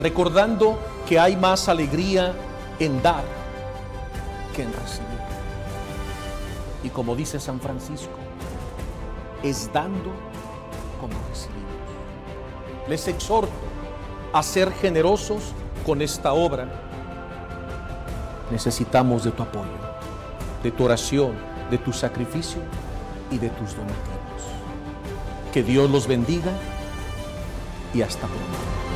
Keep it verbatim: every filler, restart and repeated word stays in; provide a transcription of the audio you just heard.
recordando que hay más alegría en dar que en recibir. Y como dice San Francisco, es dando como recibimos. Les exhorto a ser generosos con esta obra. Necesitamos de tu apoyo, de tu oración, de tu sacrificio y de tus donativos. Que Dios los bendiga y hasta pronto.